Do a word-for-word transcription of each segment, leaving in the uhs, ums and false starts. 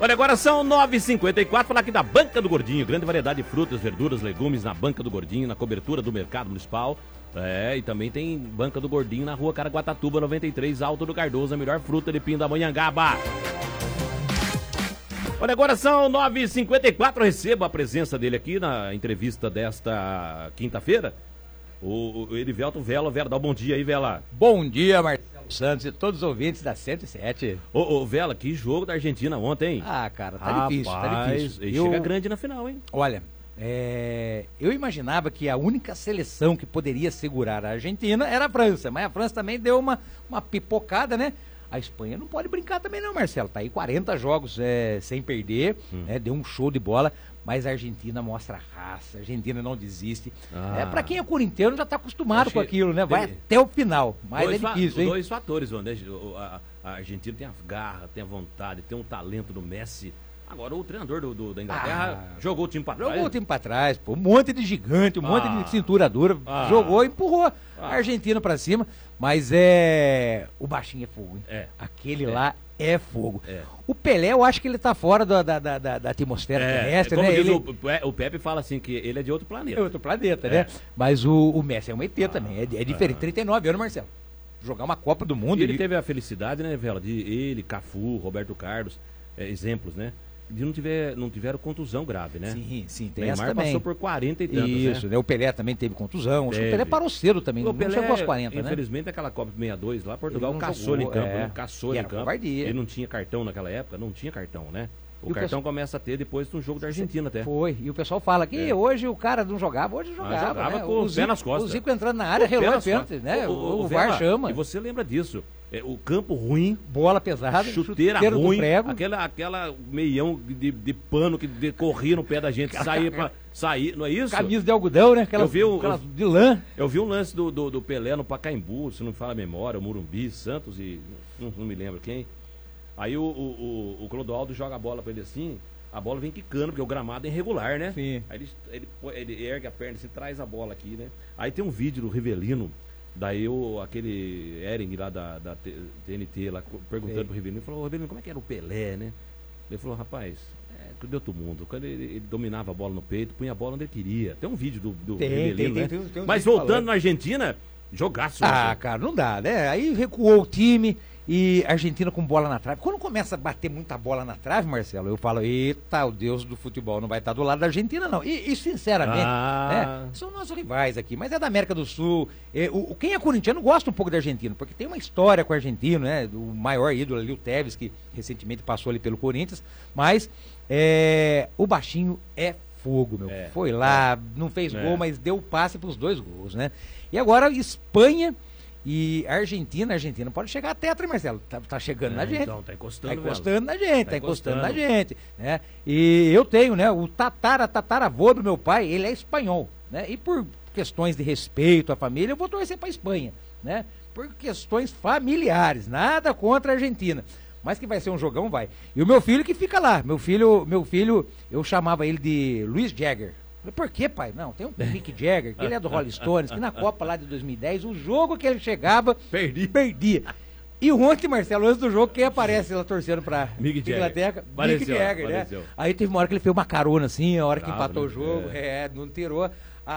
Olha, agora são nove e cinquenta e quatro, falar aqui da Banca do Gordinho. Grande variedade de frutas, verduras, legumes na Banca do Gordinho, na cobertura do Mercado Municipal. É, e também tem Banca do Gordinho na rua Caraguatatuba, noventa e três, Alto do Cardoso, a melhor fruta de Pindamonhangaba. Olha, agora são nove e cinquenta e quatro, recebo a presença dele aqui na entrevista desta quinta-feira. O, o Erivelto Vela, Vela, dá um bom dia aí, Vela. Bom dia, Marcelo Santos e todos os ouvintes da cento e sete. Ô, ô, Vela, que jogo da Argentina ontem, hein? Ah, cara, tá Rapaz, difícil, tá difícil. Ele Eu... chega grande na final, hein? Olha, é... eu imaginava que a única seleção que poderia segurar a Argentina era a França, mas a França também deu uma, uma pipocada, né? A Espanha não pode brincar também não, Marcelo. Tá aí quarenta jogos é, sem perder, hum. né? Deu um show de bola. Mas a Argentina mostra raça, a Argentina não desiste. Ah. É, pra quem é corintiano já tá acostumado com aquilo, né? Vai teve... até o final, mas dois é difícil, hein? Dois fatores, né? A, a Argentina tem a garra, tem a vontade, tem um talento do Messi. Agora o treinador do, do, da Inglaterra ah, jogou o time pra trás. Jogou o time pra trás, pô. Um monte de gigante, um ah, monte de cintura dura. Ah, jogou e empurrou ah, a Argentina pra cima. Mas é... o baixinho é fogo, hein? É. Aquele é. lá é fogo. É. O Pelé, eu acho que ele tá fora da, da, da, da atmosfera é, terrestre, né? Ele... O, o Pepe fala assim que ele é de outro planeta. É outro planeta, é. né? Mas o, o Messi é um E T ah, também, é, é diferente. Ah. trinta e nove anos, Marcelo. Jogar uma Copa do Mundo. E ele e... teve a felicidade, né, Vela, de ele, Cafu, Roberto Carlos, é, exemplos, né? De não, tiver, não tiveram contusão grave, né? Sim, sim, tem Neymar essa também. passou por quarenta e tantos, Isso, né? né? O Pelé também teve contusão. Teve. O Pelé parou cedo também, o não Pelé, chegou aos quarenta, infelizmente, né? Infelizmente, aquela Copa de sessenta e dois lá, Portugal caçou ele em campo, é. né? Caçou ele em campo. Covardia. Ele não tinha cartão naquela época, não tinha cartão, né? O cartão pessoal... começa a ter depois de um jogo da Argentina até. Foi, e o pessoal fala que é. hoje o cara não jogava, hoje jogava. Ah, jogava né? com o pé nas costas. O Zico entrando na área, relógio pênalti, né? O, o, o, o V A R chama. E você lembra disso. É, o campo ruim, bola pesada, chuteira ruim, aquela, aquela meião de, de pano que de, corria no pé da gente, saía pra sair, não é isso? Camisa de algodão, né? Aquela, eu vi um, aquela de lã. Eu vi um lance do, do, do Pelé no Pacaembu, se não me fala a memória, o Morumbi, Santos e não, não me lembro quem. Aí o, o, o, o Clodoaldo joga a bola pra ele assim, a bola vem quicando, porque o gramado é irregular, né? Sim. Aí ele, ele, ele ergue a perna assim, traz a bola aqui, né? Aí tem um vídeo do Rivelino. Daí o, aquele Ering lá da, da T N T lá, perguntando Sim. pro Rivelino, ele falou, Rivelino, como é que era o Pelé, né? Ele falou, rapaz, é de outro mundo. Quando ele, ele dominava a bola no peito, punha a bola onde ele queria. Tem um vídeo do, do tem, Rivelino, tem, né? Tem, tem, tem um Mas voltando falando. na Argentina, jogaço. Ah, assim. cara, não dá, né? Aí recuou o time e a Argentina com bola na trave. Quando começa a bater muita bola na trave, Marcelo, eu falo, eita, o Deus do futebol não vai estar do lado da Argentina, não. E, e sinceramente, ah. né, são nossos rivais aqui, mas é da América do Sul. É, o, quem é corintiano gosta um pouco da Argentina, porque tem uma história com o argentino, né? O maior ídolo ali, o Tevez, que recentemente passou ali pelo Corinthians, mas é, o baixinho é fogo, meu. É, Foi lá, é, não fez é. gol, mas deu passe para os dois gols, né? E agora Espanha e Argentina, a Argentina pode chegar a tetra, Marcelo, tá, tá chegando é, na gente. Então, tá encostando, tá encostando na gente, tá, tá encostando, encostando na gente, né? E eu tenho, né, o tatara, tataravô do meu pai, ele é espanhol, né? E por questões de respeito à família, eu vou torcer pra Espanha, né? Por questões familiares, nada contra a Argentina. Mas que vai ser um jogão, vai. E o meu filho que fica lá, meu filho, meu filho, eu chamava ele de Luiz Jagger. Por que, pai? Não, tem um Mick Jagger, que ele é do Rolling Stones, que na Copa lá de dois mil e dez, o jogo que ele chegava, Perdi. perdia. E ontem, Marcelo, antes do jogo, quem aparece lá torcendo pra Mick Inglaterra? Jagger. Mick Jagger, né? Aí teve uma hora que ele fez uma carona assim, a hora Bravo, que empatou né? o jogo, é, é não tirou a,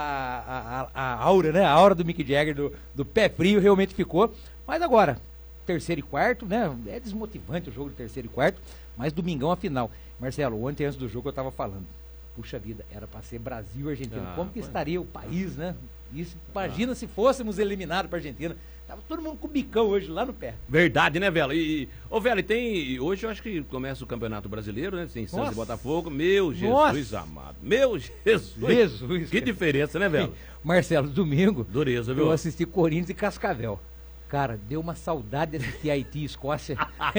a, a, a aura, né? A aura do Mick Jagger, do, do pé frio, realmente ficou. Mas agora, terceiro e quarto, né? É desmotivante o jogo de terceiro e quarto, mas domingão a final. Marcelo, ontem antes do jogo eu tava falando. Puxa vida, era para ser Brasil e Argentina. Ah, Como que estaria o país, né? Isso, imagina ah. se fôssemos eliminados para a Argentina. Tava todo mundo com o bicão hoje lá no pé. Verdade, né, Vela? E, ô, Vela, e tem. Hoje eu acho que começa o Campeonato Brasileiro, né? Tem Santos e Botafogo. Meu Jesus Nossa. amado. Meu Jesus. Jesus. Que diferença, né, Vela? Marcelo, domingo. Dureza, viu? Eu assisti Corinthians e Cascavel. Cara, deu uma saudade de Haiti e Escócia.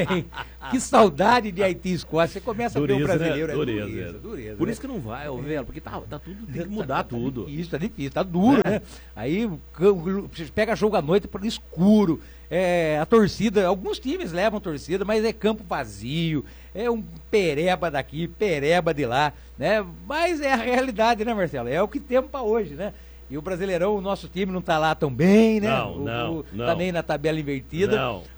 Que saudade de Haiti e Escócia. Você começa dureza, a ver o brasileiro. Né? Dureza, é dureza, dureza. Por né? isso que não vai, ó, velho, porque tá, tá tudo, tem que mudar tá, tá, tudo. Tá difícil, tá difícil, tá duro, é. né? Aí você pega jogo à noite para escuro. É, a torcida, alguns times levam torcida, mas é campo vazio, é um pereba daqui, pereba de lá, né? Mas é a realidade, né, Marcelo? É o que temos para hoje, né? E o Brasileirão, o nosso time não tá lá tão bem, né? Não, o, não, o, não. Tá nem na tabela invertida. Não.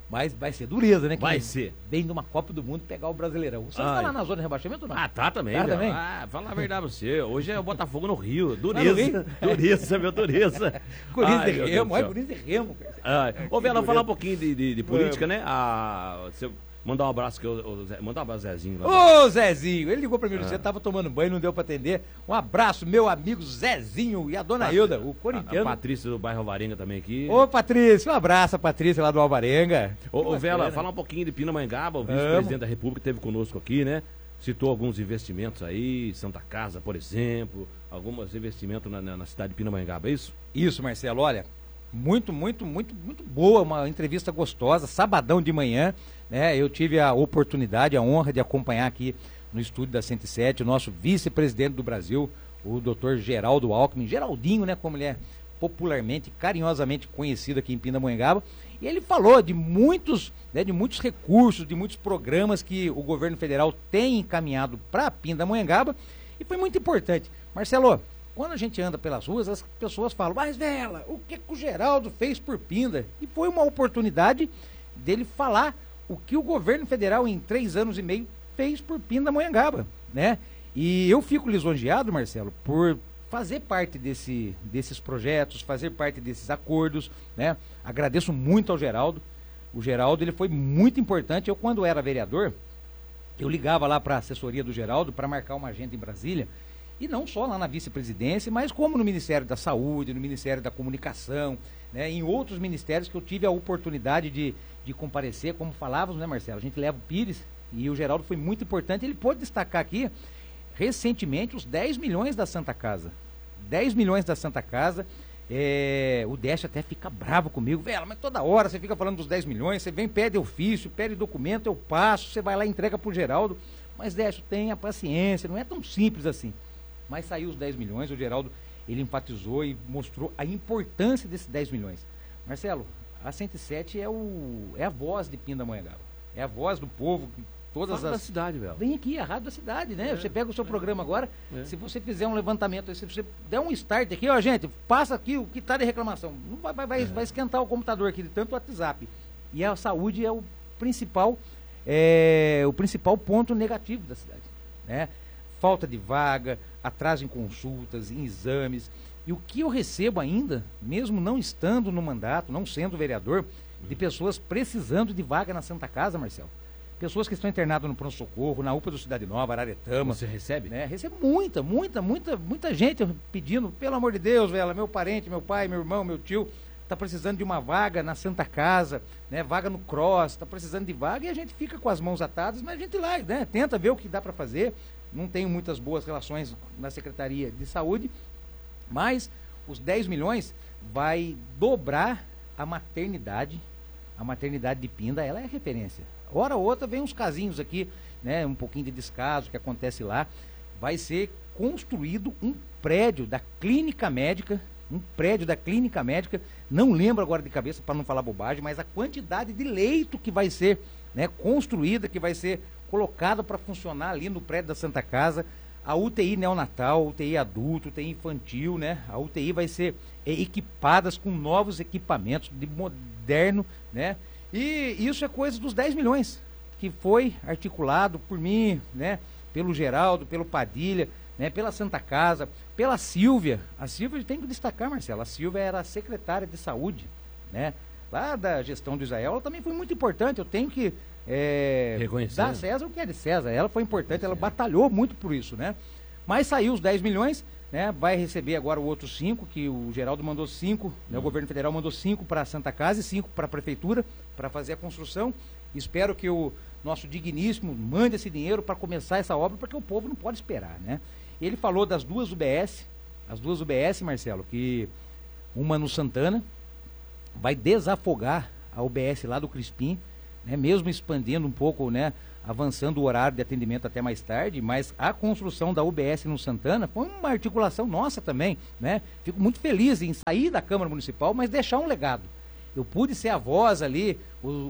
Mas vai ser dureza, né? Vai que ser. Vem numa Copa do Mundo pegar o Brasileirão. Você tá lá na zona de rebaixamento ou não? Ah, tá também. Tá também? Ah, fala a verdade pra você. Hoje é o Botafogo no Rio. Tá no Dureza. Rio? Dureza, meu dureza. Corinthians Ai, e meu Deus Remo, do olha, céu. Corinthians e Remo. cara. Ai, Ô, Vela, dureza. falar um pouquinho de, de, de política, né? Ah, você mandar um abraço que eu, eu, Zé- mandar um abraço Zezinho lá. Ô, Zezinho, ele ligou pra mim, você tava tomando banho, não deu pra atender. Um abraço, meu amigo Zezinho e a dona Hilda, o A, a corintiano. Patrícia do bairro Alvarenga também aqui. Ô, Patrícia, um abraço a Patrícia lá do Alvarenga. Ô, ô, Que Vela, bacana. falar um pouquinho de Pindamonhangaba, o Vamos. vice-presidente da República esteve conosco aqui, né? Citou alguns investimentos aí, Santa Casa, por exemplo, alguns investimentos na, na, na cidade de Pindamonhangaba, é isso? Isso, Marcelo, olha, muito, muito, muito, muito boa, uma entrevista gostosa, sabadão de manhã, né? Eu tive a oportunidade, a honra de acompanhar aqui no estúdio da cento e sete o nosso vice-presidente do Brasil, o doutor Geraldo Alckmin, Geraldinho, né, como ele é popularmente, carinhosamente conhecido aqui em Pindamonhangaba, e ele falou de muitos, né, de muitos recursos, de muitos programas que o governo federal tem encaminhado para Pindamonhangaba, e foi muito importante. Marcelo, quando a gente anda pelas ruas, as pessoas falam, mas Vela, o que, que o Geraldo fez por Pinda? E foi uma oportunidade dele falar o que o governo federal em três anos e meio fez por Pindamonhangaba, né? E eu fico lisonjeado, Marcelo, por fazer parte desse, desses projetos, fazer parte desses acordos, né? Agradeço muito ao Geraldo. O Geraldo, ele foi muito importante. Eu, quando era vereador, eu ligava lá para a assessoria do Geraldo para marcar uma agenda em Brasília, e não só lá na vice-presidência, mas como no Ministério da Saúde, no Ministério da Comunicação, né, em outros ministérios que eu tive a oportunidade de, de comparecer, como falávamos, né, Marcelo? A gente leva o Pires, e o Geraldo foi muito importante. Ele pôde destacar aqui, recentemente, os dez milhões da Santa Casa. dez milhões da Santa Casa. É, o Décio até fica bravo comigo. Vela, mas toda hora você fica falando dos dez milhões, você vem, pede ofício, pede documento, eu passo, você vai lá e entrega pro Geraldo. Mas, Décio, tenha paciência, não é tão simples assim. Mas saiu os dez milhões, o Geraldo, ele enfatizou e mostrou a importância desses dez milhões. Marcelo, a cento e sete é, o, é a voz de Pindamonhangaba. É a voz do povo, todas Fala as... da cidade, Vela. Vem aqui, a rádio da cidade, né? É, você pega o seu é, programa agora, é. se você fizer um levantamento, se você der um start aqui, ó, gente, passa aqui o que está de reclamação. Não vai, vai, vai, é. vai esquentar o computador aqui de tanto WhatsApp. E a saúde é o principal, é, o principal ponto negativo da cidade, né? Falta de vaga, atraso em consultas, em exames. E o que eu recebo ainda, mesmo não estando no mandato, não sendo vereador, de pessoas precisando de vaga na Santa Casa, Marcelo. Pessoas que estão internadas no pronto-socorro, na U P A do Cidade Nova, Araretama. Você recebe? Né? Recebo muita, muita, muita, muita gente pedindo, pelo amor de Deus, Vela, meu parente, meu pai, meu irmão, meu tio, está precisando de uma vaga na Santa Casa, né? Vaga no Cross, está precisando de vaga, e a gente fica com as mãos atadas, mas a gente lá, né? Tenta ver o que dá para fazer. Não tenho muitas boas relações na Secretaria de Saúde, mas os dez milhões vai dobrar a maternidade. A maternidade de Pinda, ela é referência. Hora ou outra vem uns casinhos aqui, né, um pouquinho de descaso que acontece lá. Vai ser construído um prédio da clínica médica, um prédio da clínica médica, não lembro agora de cabeça para não falar bobagem, mas a quantidade de leito que vai ser, né, construída, que vai ser colocada para funcionar ali no prédio da Santa Casa, a U T I neonatal, U T I adulto, U T I infantil, né? A U T I vai ser é, equipadas com novos equipamentos de moderno, né? E isso é coisa dos dez milhões, que foi articulado por mim, né? Pelo Geraldo, pelo Padilha, né? Pela Santa Casa, pela Silvia. A Silvia tem que destacar, Marcelo, a Silvia era a secretária de saúde, né? Lá da gestão do Israel, ela também foi muito importante, eu tenho que É, dar César o que é de César. Ela foi importante, ela batalhou muito por isso, né? Mas saiu os dez milhões, né? Vai receber agora o outro cinco, que o Geraldo mandou cinco, hum. né? O governo federal mandou cinco para a Santa Casa e cinco para a prefeitura, para fazer a construção. Espero que o nosso digníssimo mande esse dinheiro para começar essa obra, porque o povo não pode esperar, né? Ele falou das duas U B S, as duas U B S, Marcelo, que uma no Santana vai desafogar a U B S lá do Crispim, né, mesmo expandindo um pouco, né, avançando o horário de atendimento até mais tarde, mas a construção da U B S no Santana foi uma articulação nossa também, né? Fico muito feliz em sair da Câmara Municipal, mas deixar um legado. Eu pude ser a voz ali, o, o,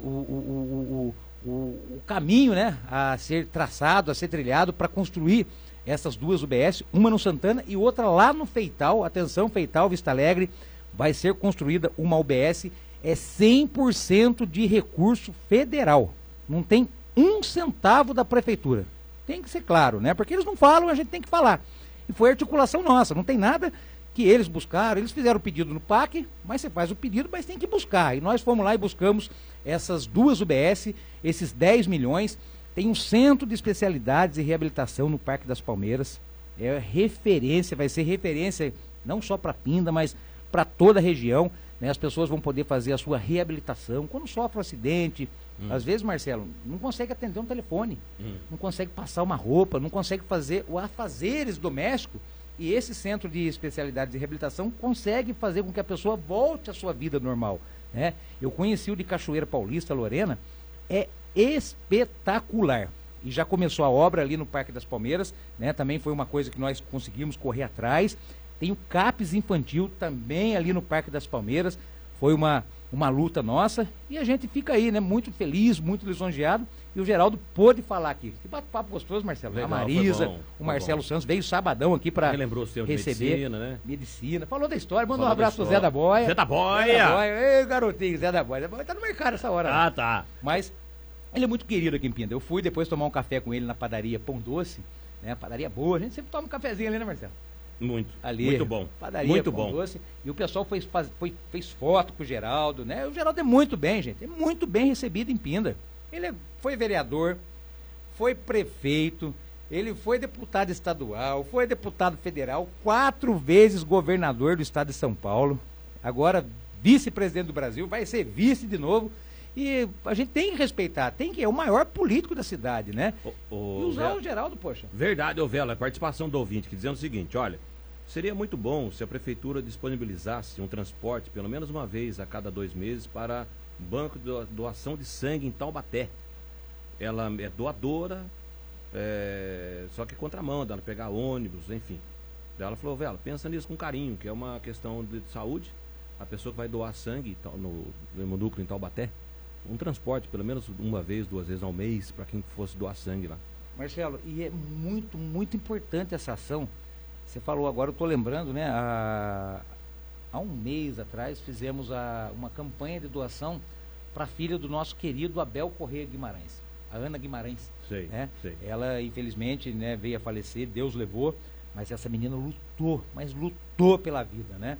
o, o, o, o caminho, né, a ser traçado, a ser trilhado para construir essas duas U B S, uma no Santana e outra lá no Feital. Atenção, Feital, Vista Alegre, vai ser construída uma U B S é cem por cento de recurso federal. Não tem um centavo da prefeitura. Tem que ser claro, né? Porque eles não falam, a gente tem que falar. E foi articulação nossa, não tem nada que eles buscaram. Eles fizeram o pedido no P A C, mas você faz o pedido, mas tem que buscar. E nós fomos lá e buscamos essas duas U B S, esses dez milhões. Tem um centro de especialidades e reabilitação no Parque das Palmeiras. É referência, vai ser referência não só para Pinda, mas para toda a região. Né? As pessoas vão poder fazer a sua reabilitação. Quando sofre um acidente, hum. às vezes, Marcelo, não consegue atender um telefone, hum. não consegue passar uma roupa, não consegue fazer o afazeres doméstico. E esse centro de especialidades de reabilitação consegue fazer com que a pessoa volte à sua vida normal. Né? Eu conheci o de Cachoeira Paulista, Lorena, é espetacular. E já começou a obra ali no Parque das Palmeiras, né? Também foi uma coisa que nós conseguimos correr atrás. Tem o CAPS infantil também ali no Parque das Palmeiras. Foi uma, uma luta nossa e a gente fica aí, né? Muito feliz, muito lisonjeado. E o Geraldo pôde falar aqui. Que bate-papo gostoso, Marcelo. Legal, a Marisa, bom, o Marcelo Santos veio sabadão aqui para receber. Medicina, né? Medicina. Falou da história, mandou um abraço pro Zé da Boia. Zé da Boia! Zé da Boia. Ei, garotinho, Zé da Boia. Zé da Boia tá no mercado essa hora. Ah, né? tá. Mas ele é muito querido aqui em Pinda. Eu fui depois tomar um café com ele na padaria Pão Doce, né? Padaria boa. A gente sempre toma um cafezinho ali, né, Marcelo? Muito. Ali, muito bom. Padaria muito Pão bom. Doce. E o pessoal fez, faz, foi, fez foto com o Geraldo, né? O Geraldo é muito bem, gente. É muito bem recebido em Pinda. Ele é, foi vereador, foi prefeito, ele foi deputado estadual, foi deputado federal, quatro vezes governador do estado de São Paulo, agora vice-presidente do Brasil, vai ser vice de novo. E a gente tem que respeitar, tem que, é o maior político da cidade, né? O, o, e usar Vela, o Geraldo, poxa. Verdade, ô Vela, a participação do ouvinte, que dizendo o seguinte, olha, seria muito bom se a prefeitura disponibilizasse um transporte, pelo menos uma vez a cada dois meses, para banco de doação de sangue em Taubaté. Ela é doadora, é, só que é contramão, dá pra pegar ônibus, enfim. Daí ela falou, Vela, pensa nisso com carinho, que é uma questão de saúde. A pessoa que vai doar sangue no, no núcleo em Taubaté, um transporte, pelo menos uma vez, duas vezes ao mês, para quem fosse doar sangue lá. Marcelo, e é muito, muito importante essa ação. Você falou agora, eu estou lembrando, né? Há, há um mês atrás fizemos a, uma campanha de doação para a filha do nosso querido Abel Corrêa Guimarães, a Ana Guimarães. Sei, né? sei. Ela, infelizmente, né, veio a falecer, Deus levou, mas essa menina lutou, mas lutou pela vida, né?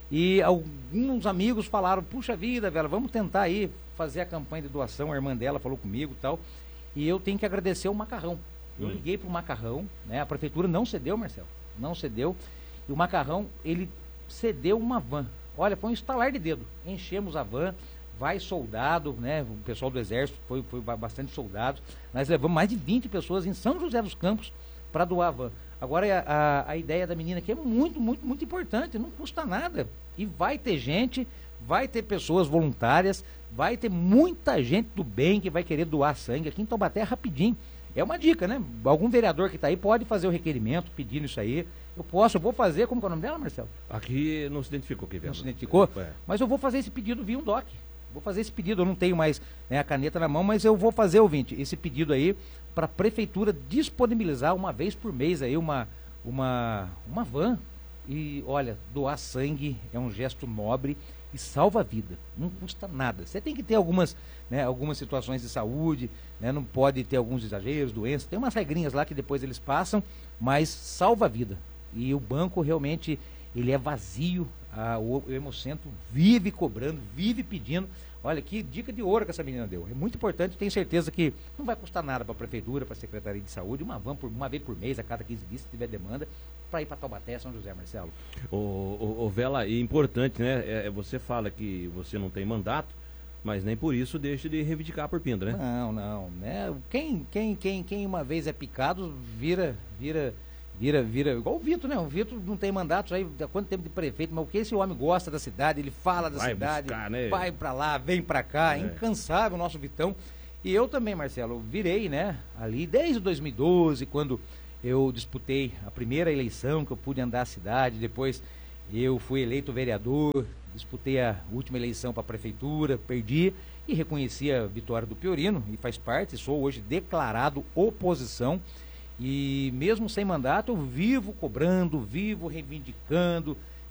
E alguns amigos falaram, puxa vida, velho, vamos tentar aí fazer a campanha de doação. A irmã dela falou comigo e tal. E eu tenho que agradecer o Macarrão. Eu hum. liguei pro Macarrão, né? A prefeitura não cedeu, Marcelo. Não cedeu. E o Macarrão, ele cedeu uma van. Olha, foi um estalar de dedo. Enchemos a van, vai soldado, né? O pessoal do Exército foi, foi bastante soldado. Nós levamos mais de vinte pessoas em São José dos Campos para doar a van. Agora, a, a, a ideia da menina aqui é muito, muito, muito importante, não custa nada. E vai ter gente, vai ter pessoas voluntárias, vai ter muita gente do bem que vai querer doar sangue. Aqui em Taubaté é rapidinho. É uma dica, né? Algum vereador que está aí pode fazer o requerimento, pedindo isso aí. Eu posso, eu vou fazer, como que é o nome dela, Marcelo? Aqui não se identificou, que Não se identificou? É. Mas eu vou fazer esse pedido via um D O C. Vou fazer esse pedido, eu não tenho mais, né, a caneta na mão, mas eu vou fazer, ouvinte, esse pedido aí para a prefeitura disponibilizar uma vez por mês aí uma, uma, uma van. E olha, doar sangue é um gesto nobre e salva a vida, não custa nada. Você tem que ter algumas, né, algumas situações de saúde, né, não pode ter alguns exageros, doenças, tem umas regrinhas lá que depois eles passam, mas salva a vida. E o banco realmente, ele é vazio. Ah, o Hemocentro vive cobrando, vive pedindo. Olha que dica de ouro que essa menina deu. É muito importante, tenho certeza que não vai custar nada para a prefeitura, para a Secretaria de Saúde, uma van por uma vez por mês, a cada quinze dias, se tiver demanda, para ir para Taubaté, São José, Marcelo. Ô, ô, ô Vela, e importante, né? É, você fala que você não tem mandato, mas nem por isso deixa de reivindicar por Pinda, né? Não, não. Né? Quem, quem, quem, quem uma vez é picado, vira, vira. Vira, vira, igual o Vitor, né? O Vitor não tem mandato aí há quanto tempo de prefeito, mas o que esse homem gosta da cidade, ele fala da vai cidade, buscar, né? Vai pra lá, vem pra cá, é. Incansável o nosso Vitão. E eu também, Marcelo, virei, né? Ali desde dois mil e doze, quando eu disputei a primeira eleição que eu pude andar a cidade, depois eu fui eleito vereador, disputei a última eleição para a prefeitura, perdi e reconheci a vitória do Piorino, e faz parte, sou hoje declarado oposição. E mesmo sem mandato, eu vivo cobrando, vivo reivindicando,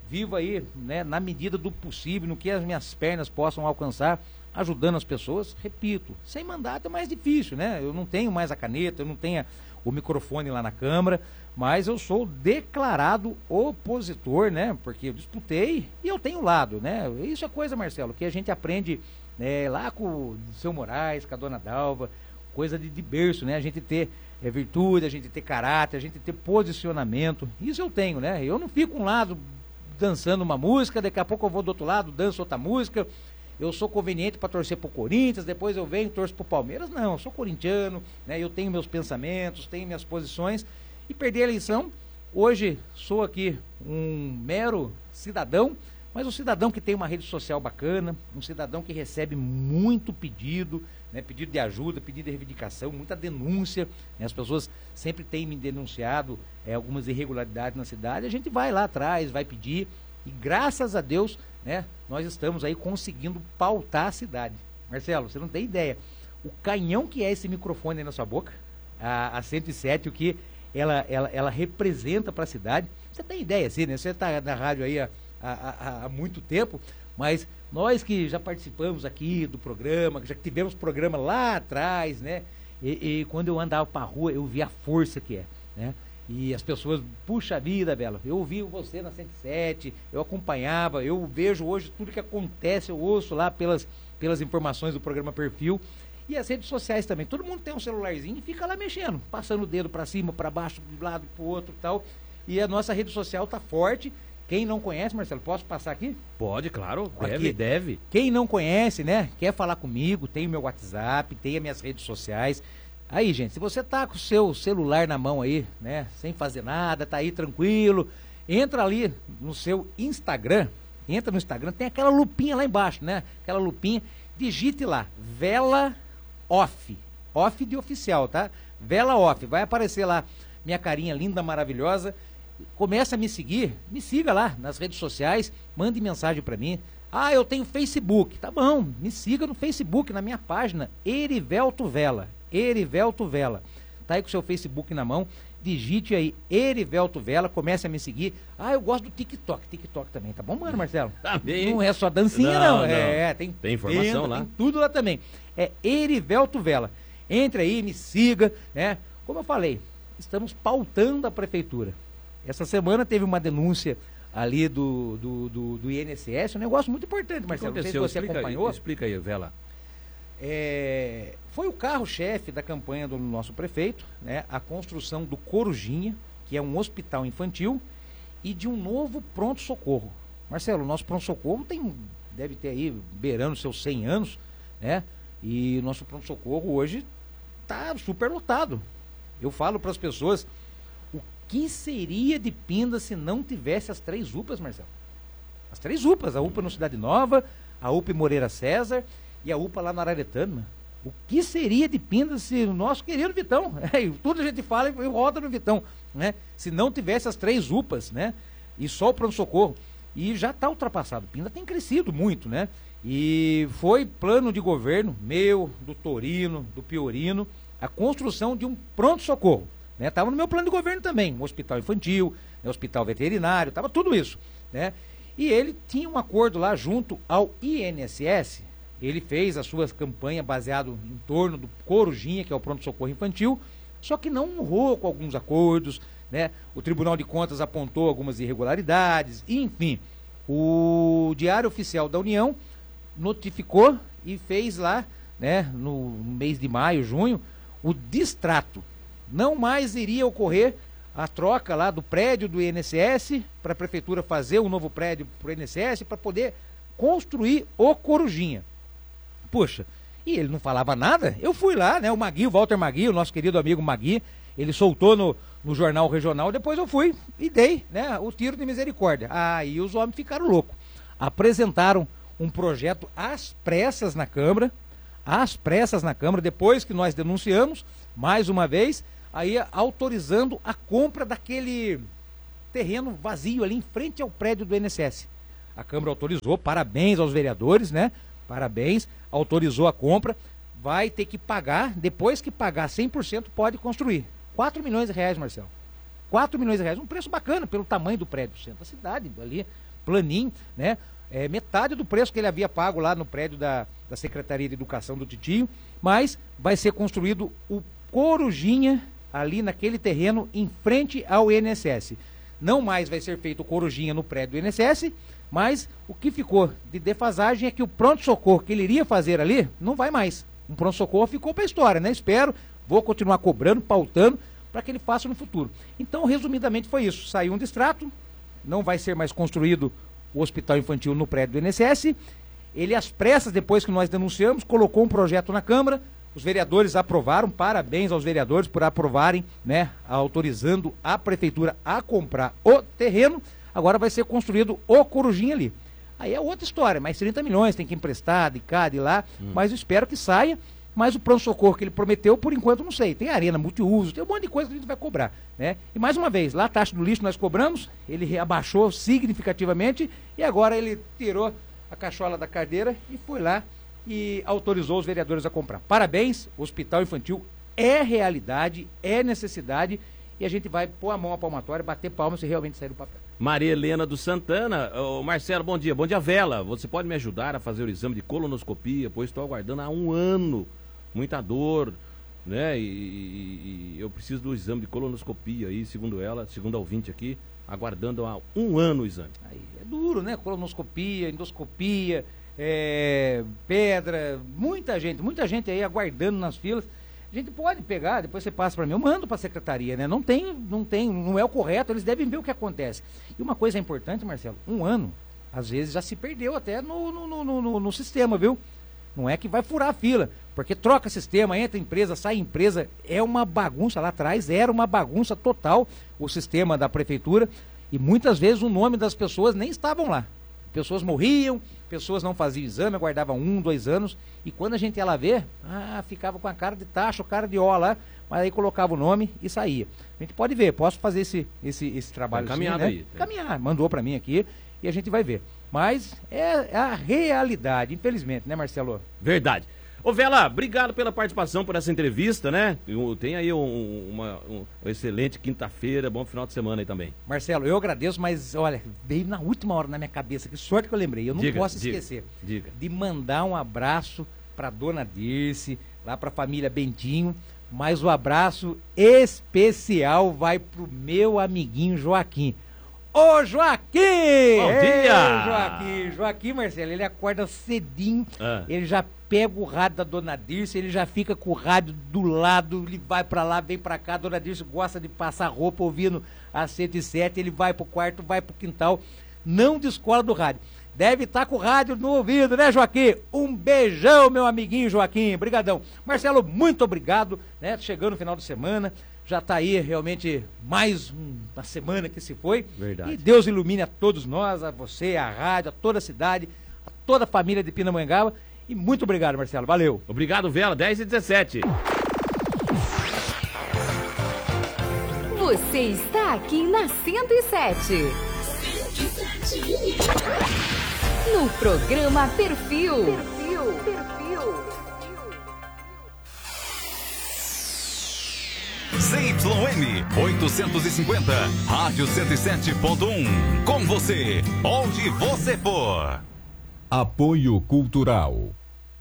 vivo aí, né, na medida do possível, no que as minhas pernas possam alcançar, ajudando as pessoas, repito, sem mandato é mais difícil, né? Eu não tenho mais a caneta, eu não tenho o microfone lá na Câmara, mas eu sou declarado opositor, né? Porque eu disputei e eu tenho lado, né? Isso é coisa, Marcelo, que a gente aprende, né, lá com o seu Moraes, com a dona Dalva, coisa de, de berço, né? A gente ter é, virtude, a gente ter caráter, a gente ter posicionamento, isso eu tenho, né? Eu não fico um lado dançando uma música, daqui a pouco eu vou do outro lado, danço outra música. Eu sou conveniente para torcer pro Corinthians, depois eu venho e torço pro Palmeiras. Não, eu sou corintiano, né? Eu tenho meus pensamentos, tenho minhas posições. E perdi a eleição. Hoje sou aqui um mero cidadão, mas um cidadão que tem uma rede social bacana, um cidadão que recebe muito pedido, né? Pedido de ajuda, pedido de reivindicação, muita denúncia, né? As pessoas sempre têm me denunciado é, algumas irregularidades na cidade. A gente vai lá atrás, vai pedir. E graças a Deus, né, nós estamos aí conseguindo pautar a cidade. Marcelo, você não tem ideia. O canhão que é esse microfone aí na sua boca, a, a cento e sete, o que ela, ela, ela representa para a cidade. Você tem ideia, assim, né? Você está na rádio aí há, há, há muito tempo, mas nós que já participamos aqui do programa, que já tivemos programa lá atrás, né? E, e quando eu andava para a rua, eu via a força que é, né? E as pessoas, puxa vida, Bela, eu ouvi você na cento e sete, eu acompanhava, eu vejo hoje tudo que acontece, eu ouço lá pelas, pelas informações do programa Perfil. E as redes sociais também, todo mundo tem um celularzinho e fica lá mexendo, passando o dedo para cima, para baixo, de um lado para o outro e tal. E a nossa rede social tá forte. Quem não conhece, Marcelo, posso passar aqui? Pode, claro, deve, aqui. deve. Quem não conhece, né, quer falar comigo, tem o meu WhatsApp, tem as minhas redes sociais. Aí, gente, se você tá com o seu celular na mão aí, né, sem fazer nada, tá aí tranquilo, entra ali no seu Instagram, entra no Instagram, tem aquela lupinha lá embaixo, né, aquela lupinha, digite lá, Vela Off, off de oficial, tá? Vela Off, vai aparecer lá minha carinha linda, maravilhosa, começa a me seguir, me siga lá nas redes sociais, mande mensagem pra mim. Ah, eu tenho Facebook, tá bom, me siga no Facebook, na minha página, Erivelto Vela. Erivelto Vela, tá aí com o seu Facebook na mão, digite aí Erivelto Vela, comece a me seguir. Ah, eu gosto do TikTok, TikTok também, tá bom, mano, Marcelo? Tá bem. Não é só dancinha, não, não. não. É, tem, tem informação tenta, lá. Tem tudo lá também. É Erivelto Vela. Entre aí, me siga, né? Como eu falei, estamos pautando a prefeitura. Essa semana teve uma denúncia ali do, do, do, do I N S S, um negócio muito importante, Marcelo. Não sei se você explica acompanhou. Aí, explica aí, Vela. É, foi o carro-chefe da campanha do nosso prefeito, né, a construção do Corujinha, que é um hospital infantil, e de um novo pronto-socorro. Marcelo, o nosso pronto-socorro tem, deve ter aí beirando seus cem anos, né? E o nosso pronto-socorro hoje está super lotado. Eu falo para as pessoas, o que seria de Pinda se não tivesse as três U P As, Marcelo? As três U P As, a U P A no Cidade Nova, a U P A Moreira César e a U P A lá no Araretama. O que seria de Pindas se o nosso querido Vitão, é, tudo a gente fala e roda no Vitão, né? Se não tivesse as três U P As, né? E só o pronto-socorro. E já está ultrapassado. Pinda tem crescido muito, né? E foi plano de governo meu, do Torino, do Piorino, a construção de um pronto-socorro. Né? Tava no meu plano de governo também, um hospital infantil, um hospital veterinário, tava tudo isso, né? E ele tinha um acordo lá junto ao I N S S. Ele fez as suas campanhas baseado em torno do Corujinha, que é o pronto-socorro infantil, só que não honrou com alguns acordos, né? O Tribunal de Contas apontou algumas irregularidades, enfim. O Diário Oficial da União notificou e fez lá, né, no mês de maio, junho, o distrato. Não mais iria ocorrer a troca lá do prédio do I N S S para a prefeitura fazer um novo prédio para o I N S S para poder construir o Corujinha. Puxa, e ele não falava nada? Eu fui lá, né, o Magui, o Walter Magui, o nosso querido amigo Magui, ele soltou no, no jornal regional, depois eu fui e dei, né, o tiro de misericórdia. Aí os homens ficaram loucos. Apresentaram um projeto às pressas na Câmara, às pressas na Câmara, depois que nós denunciamos, mais uma vez, aí autorizando a compra daquele terreno vazio ali em frente ao prédio do I N S S. A Câmara autorizou, parabéns aos vereadores, né? Parabéns, autorizou a compra, vai ter que pagar, depois que pagar cem por cento pode construir. quatro milhões de reais, Marcelo. quatro milhões de reais, um preço bacana pelo tamanho do prédio, centro da cidade, ali, planinho, né? É metade do preço que ele havia pago lá no prédio da, da Secretaria de Educação do Titio, mas vai ser construído o Corujinha ali naquele terreno em frente ao I N S S. Não mais vai ser feito o Corujinha no prédio do I N S S, mas o que ficou de defasagem é que o pronto-socorro que ele iria fazer ali, não vai mais. Um pronto-socorro ficou para a história, né? Espero, vou continuar cobrando, pautando, para que ele faça no futuro. Então, resumidamente, foi isso. Saiu um distrato, não vai ser mais construído o hospital infantil no prédio do I N S S. Ele, às pressas, depois que nós denunciamos, colocou um projeto na Câmara, os vereadores aprovaram, parabéns aos vereadores por aprovarem, né, autorizando a prefeitura a comprar o terreno. Agora vai ser construído o Corujinha ali. Aí é outra história, mais trinta milhões, tem que emprestar de cá, de lá, hum. mas eu espero que saia. Mas o pronto-socorro que ele prometeu, por enquanto, não sei. Tem arena multiuso, tem um monte de coisa que a gente vai cobrar, né? E mais uma vez, lá a taxa do lixo nós cobramos, ele abaixou significativamente e agora ele tirou a cachola da cadeira e foi lá e autorizou os vereadores a comprar. Parabéns, o hospital infantil é realidade, é necessidade e a gente vai pôr a mão à palmatória, bater palmas se realmente sair do papel. Maria Helena do Santana, ô Marcelo, bom dia. Bom dia, Vela. Você pode me ajudar a fazer o exame de colonoscopia, pois estou aguardando há um ano. Muita dor, né? E, e, e eu preciso do exame de colonoscopia aí, segundo ela, segundo a ouvinte aqui, aguardando há um ano o exame. Aí é duro, né? Colonoscopia, endoscopia, é, pedra, muita gente, muita gente aí aguardando nas filas. A gente pode pegar, depois você passa para mim, eu mando para a secretaria, né? Não tem, não tem, não é o correto, eles devem ver o que acontece. E uma coisa importante, Marcelo, um ano, às vezes já se perdeu até no, no, no, no, no sistema, viu? Não é que vai furar a fila, porque troca sistema, entra empresa, sai empresa, é uma bagunça lá atrás, era uma bagunça total o sistema da prefeitura e muitas vezes o nome das pessoas nem estavam lá. Pessoas morriam, pessoas não faziam exame, aguardavam um, dois anos e quando a gente ia lá ver, ah, ficava com a cara de taxa, cara de ó lá, mas aí colocava o nome e saía. A gente pode ver, posso fazer esse, esse, esse trabalho assim, caminhada, né? Aí. Caminhar, mandou para mim aqui e a gente vai ver. Mas é a realidade, infelizmente, né, Marcelo? Verdade. Ô, Vela, obrigado pela participação, por essa entrevista, né? Tem aí um, uma um excelente quinta-feira, bom final de semana aí também. Marcelo, eu agradeço, mas olha, veio na última hora na minha cabeça, que sorte que eu lembrei, eu não diga, posso diga, esquecer diga. de mandar um abraço pra dona Dirce, lá pra família Bentinho, mas o abraço especial vai pro meu amiguinho Joaquim. Ô Joaquim! Bom dia! Ei, Joaquim, Joaquim, Marcelo, ele acorda cedinho, ah. ele já pega o rádio da dona Dirce, ele já fica com o rádio do lado, ele vai pra lá, vem pra cá, a dona Dirce gosta de passar roupa ouvindo a cento e sete, ele vai pro quarto, vai pro quintal, não descola do rádio. Deve estar com o rádio no ouvido, né, Joaquim? Um beijão, meu amiguinho Joaquim, brigadão. Marcelo, muito obrigado, né, chegando no final de semana, já tá aí realmente mais uma semana que se foi. Verdade. E Deus ilumine a todos nós, a você, a rádio, a toda a cidade, a toda a família de Pindamonhangaba. E muito obrigado, Marcelo. Valeu. Obrigado, Vela. dez e dezessete. Você está aqui na cento e sete. No programa Perfil. Perfil. Perfil. Z Y M oitocentos e cinquenta, Rádio cento e sete ponto um. Com você, onde você for. Apoio Cultural.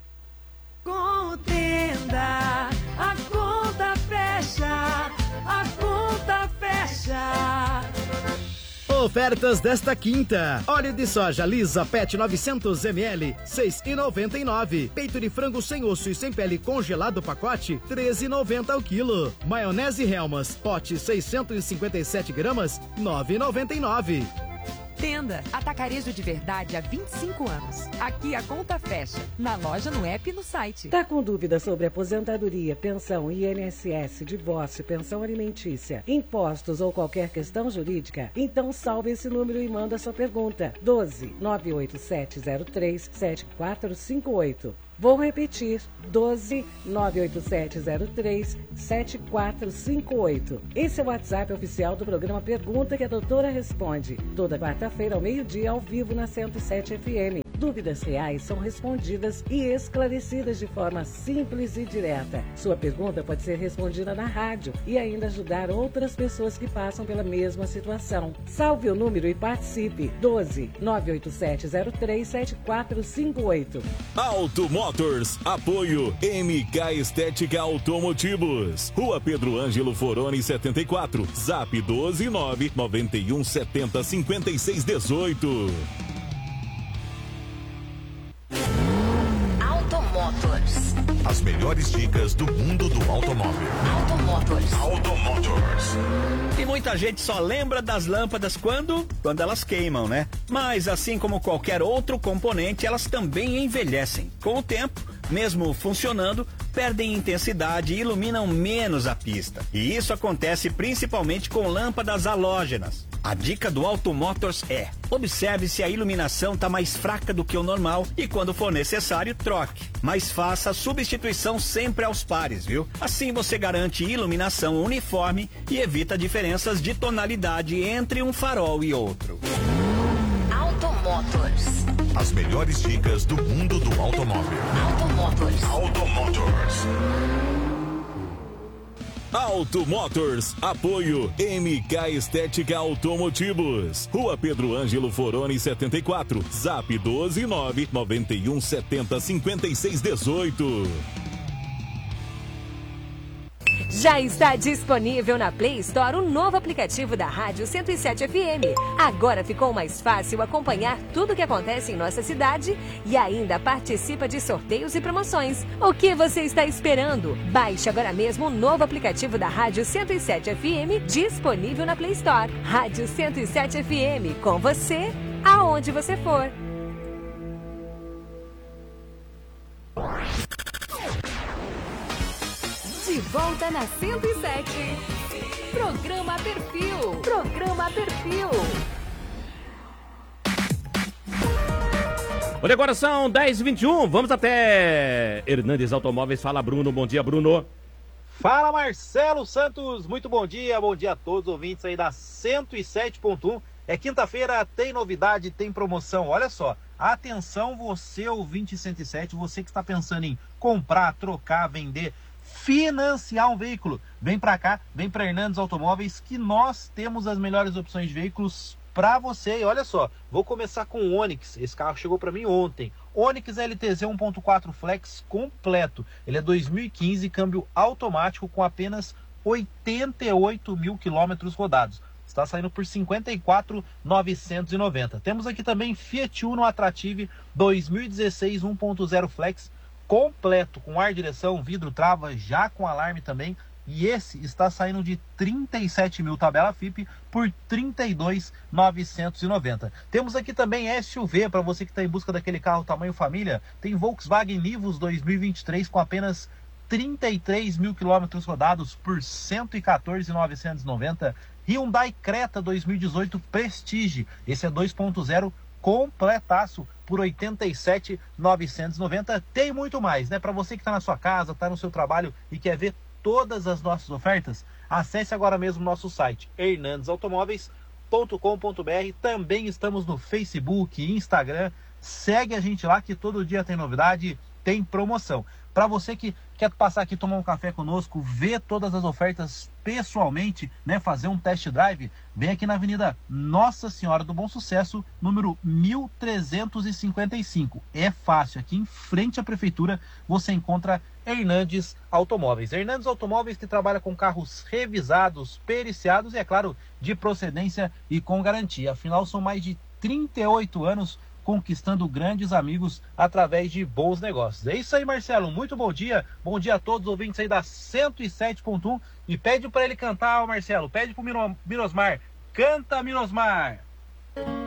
Contenda, a conta fecha, a conta fecha. Ofertas desta quinta. Óleo de soja lisa Pet novecentos mililitros, seis reais e noventa e nove centavos. Peito de frango sem osso e sem pele congelado pacote, treze reais e noventa centavos ao quilo. Maionese Helmas, pote seiscentos e cinquenta e sete gramas, nove reais e noventa e nove centavos. Tenda, atacarejo de verdade há vinte e cinco anos. Aqui a conta fecha, na loja, no app e no site. Tá com dúvida sobre aposentadoria, pensão, I N S S, divórcio, pensão alimentícia, impostos ou qualquer questão jurídica? Então salve esse número e manda sua pergunta. doze, nove oito sete zero três, sete quatro cinco oito. Vou repetir, doze, nove oito sete zero três, sete quatro cinco oito. Esse é o WhatsApp oficial do programa Pergunta que a doutora responde. Toda quarta-feira ao meio-dia, ao vivo na cento e sete F M. Dúvidas reais são respondidas e esclarecidas de forma simples e direta. Sua pergunta pode ser respondida na rádio e ainda ajudar outras pessoas que passam pela mesma situação. Salve o número e participe. doze, nove oito sete zero três sete quatro cinco oito. Auto Motors, apoio M K Estética Automotivos. Rua Pedro Ângelo Foroni setenta e quatro. Zap doze nove nove um sete zero cinco seis um oito. Automotors. As melhores dicas do mundo do automóvel. Automotors. Automotors. E muita gente só lembra das lâmpadas quando? Quando elas queimam, né? Mas assim como qualquer outro componente, elas também envelhecem. Com o tempo, mesmo funcionando, perdem intensidade e iluminam menos a pista. E isso acontece principalmente com lâmpadas halógenas. A dica do Automotors é: observe se a iluminação está mais fraca do que o normal e, quando for necessário, troque. Mas faça a substituição sempre aos pares, viu? Assim você garante iluminação uniforme e evita diferenças de tonalidade entre um farol e outro. Automotors. As melhores dicas do mundo do automóvel. Automotors. Automotors. Auto Motors, apoio M K Estética Automotivos. Rua Pedro Ângelo Foroni setenta e quatro. Zap doze nove nove um sete zero cinco seis um oito. Já está disponível na Play Store o novo aplicativo da Rádio cento e sete F M. Agora ficou mais fácil acompanhar tudo o que acontece em nossa cidade e ainda participa de sorteios e promoções. O que você está esperando? Baixe agora mesmo o novo aplicativo da Rádio cento e sete F M, disponível na Play Store. Rádio cento e sete F M, com você, aonde você for. De volta na cento e sete. Programa Perfil. Programa Perfil. Olha, agora são dez e vinte e um. Vamos até Hernandes Automóveis. Fala, Bruno. Bom dia, Bruno. Fala, Marcelo Santos. Muito bom dia. Bom dia a todos os ouvintes aí da cento e sete ponto um. É quinta-feira, tem novidade, tem promoção. Olha só. Atenção, você ouvinte cento e sete, você que está pensando em comprar, trocar, vender, financiar um veículo, vem para cá, vem para Hernandes Automóveis, que nós temos as melhores opções de veículos para você. E olha só, vou começar com o Onix. Esse carro chegou para mim ontem. Onix L T Z um ponto quatro Flex completo. Ele é dois mil e quinze, câmbio automático com apenas oitenta e oito mil quilômetros rodados. Está saindo por cinquenta e quatro mil novecentos e noventa. Temos aqui também Fiat Uno Attrative dois mil e dezesseis um ponto zero Flex completo, com ar, direção, vidro, trava, já com alarme também. E esse está saindo de trinta e sete mil tabela F I P por trinta e dois mil novecentos e noventa. Temos aqui também S U V, para você que está em busca daquele carro tamanho família. Tem Volkswagen Nivus dois mil e vinte e três com apenas trinta e três mil quilômetros rodados por cento e quatorze mil novecentos e noventa. Hyundai Creta dois mil e dezoito Prestige, esse é dois ponto zero completaço por oitenta e sete mil novecentos e noventa. Tem muito mais, né? Para você que está na sua casa, está no seu trabalho e quer ver todas as nossas ofertas, acesse agora mesmo nosso site hernandes automóveis ponto com ponto br. Também estamos no Facebook e Instagram. Segue a gente lá que todo dia tem novidade, tem promoção. Para você que quer passar aqui tomar um café conosco, ver todas as ofertas pessoalmente, né, fazer um test drive, vem aqui na Avenida Nossa Senhora do Bom Sucesso, número mil trezentos e cinquenta e cinco. É fácil, aqui em frente à prefeitura você encontra Hernandes Automóveis. Hernandes Automóveis, que trabalha com carros revisados, periciados e, é claro, de procedência e com garantia. Afinal, são mais de trinta e oito anos conquistando grandes amigos através de bons negócios. É isso aí, Marcelo. Muito bom dia. Bom dia a todos os ouvintes aí da cento e sete ponto um. E pede para ele cantar, Marcelo. Pede para o Minosmar. Canta, Minosmar.